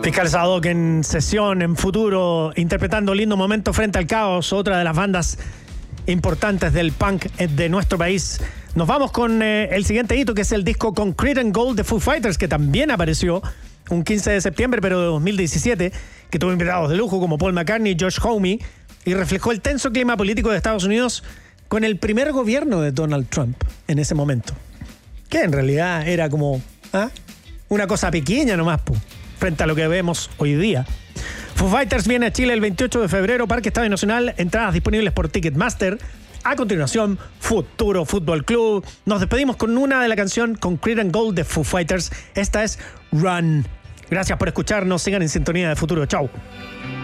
Fiscales ad hoc en sesión, en futuro, interpretando Lindo Momento frente al caos, otra de las bandas importantes del punk de nuestro país. Nos vamos con el siguiente hito, que es el disco Concrete and Gold de Foo Fighters, que también apareció un 15 de septiembre, pero de 2017, que tuvo invitados de lujo como Paul McCartney y Josh Homme, y reflejó el tenso clima político de Estados Unidos con el primer gobierno de Donald Trump en ese momento, que en realidad era como una cosa pequeña nomás, frente a lo que vemos hoy día. Foo Fighters viene a Chile el 28 de febrero, Parque Estadio Nacional, entradas disponibles por Ticketmaster. A continuación, Futuro Fútbol Club. Nos despedimos con una de la canción Concrete and Gold de Foo Fighters. Esta es Run. Gracias por escucharnos, sigan en sintonía de Futuro. Chau.